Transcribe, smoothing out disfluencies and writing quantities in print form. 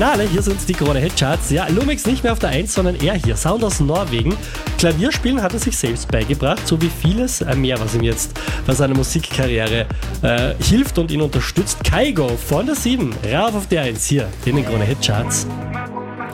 Finale, hier sind die Krone Hit Charts. Ja, Lumix nicht mehr auf der 1, sondern er hier. Sound aus Norwegen. Klavierspielen hat er sich selbst beigebracht, so wie vieles mehr, was ihm jetzt bei seiner Musikkarriere hilft und ihn unterstützt. Kygo von der 7, rauf auf die 1 hier in den Krone Hit Charts.